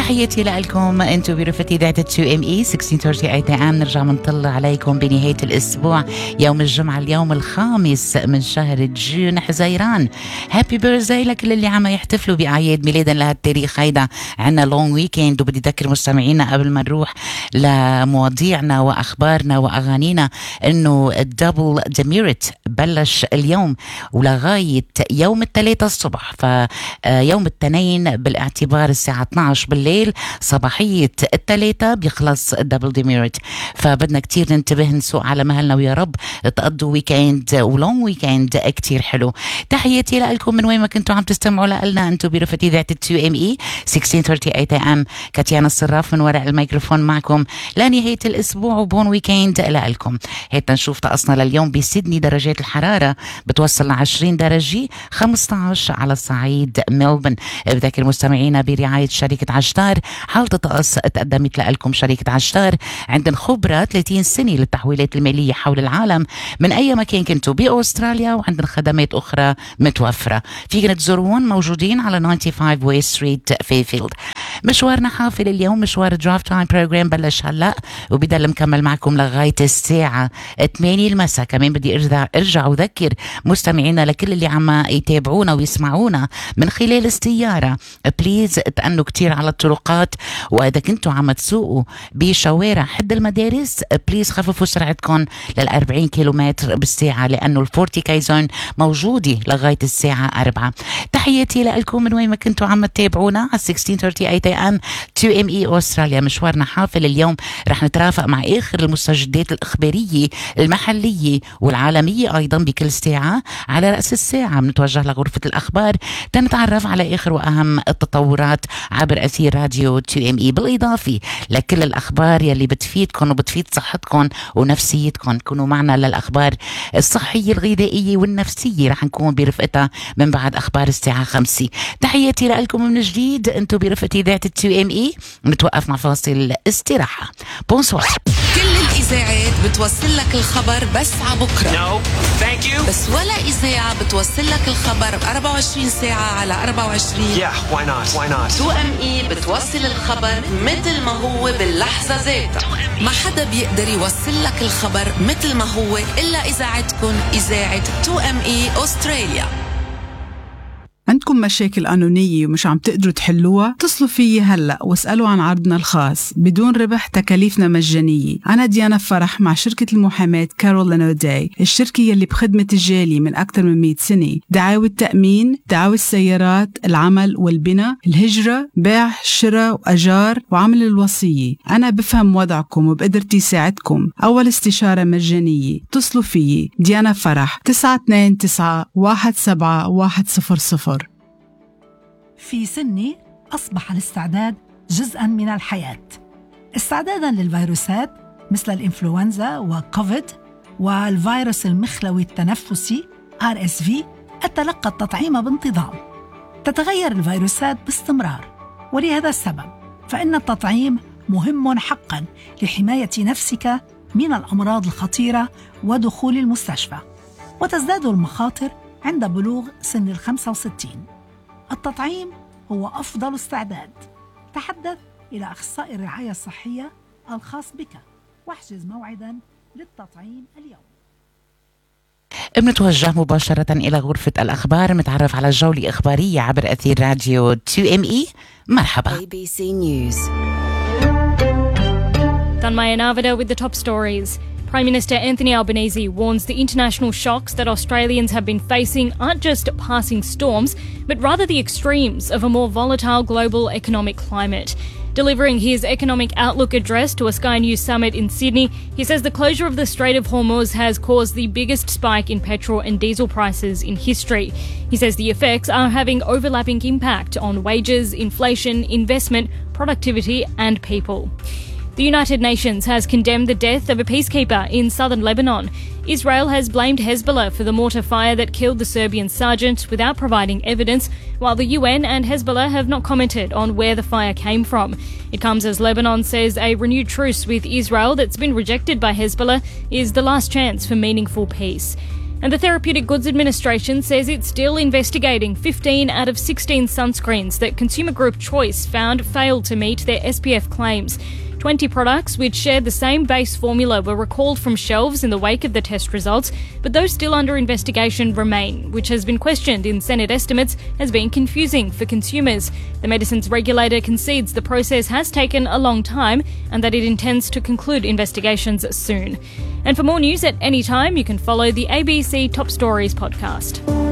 تحياتي لكم انتم برفقة إذاعة 2ME 16:38 AM. نرجع منطلع عليكم بنهاية الأسبوع يوم الجمعة اليوم الخامس من شهر جون حزيران. هابي بيرثداي لكل اللي عم يحتفلوا بأعياد ميلادا لهالتاريخ. هيدا عنا لونج ويكند، وبدي أذكر مستمعينا قبل ما نروح لمواضيعنا وأخبارنا وأغانينا إنه الدبل ديميرت بلش اليوم ولغاية يوم الثلاثاء الصبح. فيوم الاثنين بالاعتبار الساعة 12 بالليل صباحية الثلاثاء بيخلص الدبل ديميرت. فبدنا كتير ننتبه نسوق على مهلنا، ويا رب تقضوا ويكند ولونج ويكند كتير حلو. تحياتي لكم من وين ما كنتوا عم تستمعوا لنا انتم برفقة إذاعة 2ME 16:38 AM. كاتيانا الصراف من وراء الميكروفون معكم لنهاية الأسبوع وبون ويكند لكم. هيدا نشوف طقسنا لليوم بسيدني. درجات الحرارة بتوصل ل 20 درجة، 15 على صعيد ملبن. بذكر مستمعينا برعاية شركة عشتار حالة طقس تقدمت لكم شركة عشتار عندن خبرة 30 سنة للتحويلات المالية حول العالم من أي مكان كنتوا بأستراليا، وعندن خدمات أخرى متوفرة. فيكن تزورون موجودين على 95 وي ستريت فيفيلد. مشوارنا حافل اليوم، مشوار درايف تايم بروجرام بلش هلا وبدل مكمل معكم لغاية الساعة 8 المساء. كمان بدي ارجع وذكر مستمعينا لكل اللي عم يتابعونا ويسمعونا من خلال السيارة، بليز تأنوا كتير على الطرقات، وإذا كنتوا عم تسوقوا بشوارع حد المدارس بليز خففوا سرعتكم لل40 كيلومتر بالساعة، لأنه الفورتي كاي زون موجودة لغاية الساعة 4. تحياتي لكم من وين ما كنتوا عم تتابعونا على 16:38 AM 2ME أستراليا. مشوارنا حافل اليوم، رح نترافق مع آخر المستجدات الإخبارية المحلية والعالمية أيضا بكل ساعة. على رأس الساعة بنتوجه لغرفة الأخبار تنتعرف على آخر وأهم التطورات عبر أثير راديو 2ME، بالإضافة لكل الأخبار يلي بتفيدكم وبتفيد صحتكم ونفسيتكم. كونوا معنا للأخبار الصحية الغذائية والنفسية، رح نكون برفقتها من بعد أخبار الساعة 5. تحياتي لكم من جديد انتو برفقة إذاعة 2ME. نتوقف مع فاصل استراحة. بونسوار. كل الإذاعات بتوصل لك الخبر بس عبكرة. No, thank you. بس ولا إذاعة بتوصل لك الخبر 24 ساعة على 24. Yeah, why not? 2ME بتوصل الخبر مثل ما هو باللحظة ذاتها. ما حدا بيقدر يوصل لك الخبر مثل ما هو إلا إذاعتكم، إذاعة 2ME أستراليا. عندكم مشاكل قانونية ومش عم تقدروا تحلوها؟ اتصلوا فيي هلأ واسألوا عن عرضنا الخاص بدون ربح، تكاليفنا مجانية. أنا ديانا فرح مع شركة المحاماة كارول أوداي، الشركة يلي بخدمة الجالية من أكثر من 100 سنة. دعاوى التأمين، دعاوى السيارات، العمل والبناء، الهجرة، بيع، شراء وأجار، وعمل الوصية. أنا بفهم وضعكم وبقدرتي ساعدكم. أول استشارة مجانية. اتصلوا فيي ديانا فرح 929-17-100. في سني أصبح الاستعداد جزءاً من الحياة، استعداداً للفيروسات مثل الإنفلونزا وكوفيد والفيروس المخلوي التنفسي RSV. أتلقى التطعيم بانتظام. تتغير الفيروسات باستمرار، ولهذا السبب فإن التطعيم مهم حقاً لحماية نفسك من الأمراض الخطيرة ودخول المستشفى. وتزداد المخاطر عند بلوغ سن 65. التطعيم هو أفضل استعداد. تحدث إلى أخصائي الرعاية الصحية الخاص بك واحجز موعداً للتطعيم اليوم. بنتوجه مباشرة إلى غرفة الأخبار، متعرف على جولة إخبارية عبر أثير راديو 2ME. مرحبا. ABC News. Tanmaya Navida with the top stories. Prime Minister Anthony Albanese warns the international shocks that Australians have been facing aren't just passing storms, but rather the extremes of a more volatile global economic climate. Delivering his economic outlook address to a Sky News summit in Sydney, he says the closure of the Strait of Hormuz has caused the biggest spike in petrol and diesel prices in history. He says the effects are having overlapping impact on wages, inflation, investment, productivity and people. The United Nations has condemned the death of a peacekeeper in southern Lebanon. Israel has blamed Hezbollah for the mortar fire that killed the Serbian sergeant without providing evidence, while the UN and Hezbollah have not commented on where the fire came from. It comes as Lebanon says a renewed truce with Israel that's been rejected by Hezbollah is the last chance for meaningful peace. And the Therapeutic Goods Administration says it's still investigating 15 out of 16 sunscreens that Consumer Group Choice found failed to meet their SPF claims. 20 products which shared the same base formula were recalled from shelves in the wake of the test results, but those still under investigation remain, which has been questioned in Senate estimates as being confusing for consumers. The medicines regulator concedes the process has taken a long time and that it intends to conclude investigations soon. And for more news at any time, you can follow the ABC Top Stories podcast.